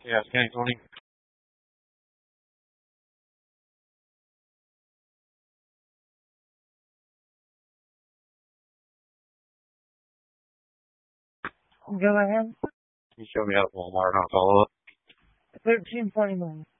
Yeah, Scanning 20. Go ahead. You showed me at Walmart on follow up. 1349.